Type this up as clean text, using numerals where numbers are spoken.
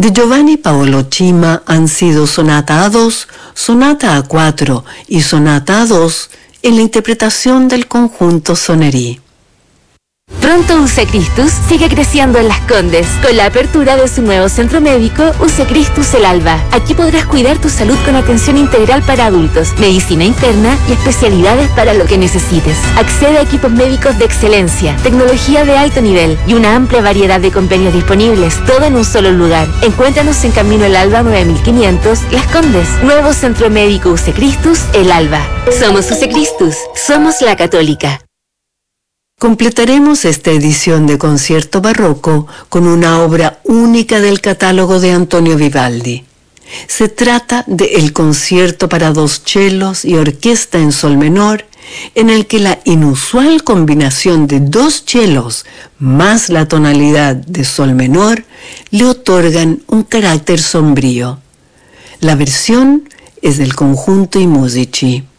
De Giovanni Paolo Cima han sido Sonata A2, Sonata A4 y Sonata A2 en la interpretación del conjunto Sonerí. Pronto UC Christus sigue creciendo en Las Condes con la apertura de su nuevo centro médico UC Christus El Alba. Aquí podrás cuidar tu salud con atención integral para adultos, medicina interna y especialidades para lo que necesites. Accede a equipos médicos de excelencia, tecnología de alto nivel y una amplia variedad de convenios disponibles, todo en un solo lugar. Encuéntranos en Camino El Alba 9500, Las Condes. Nuevo centro médico UC Christus El Alba. Somos UC Christus, somos la Católica. Completaremos esta edición de Concierto Barroco con una obra única del catálogo de Antonio Vivaldi. Se trata de El concierto para dos chelos y orquesta en sol menor, en el que la inusual combinación de dos chelos más la tonalidad de sol menor le otorgan un carácter sombrío. La versión es del conjunto I Musici.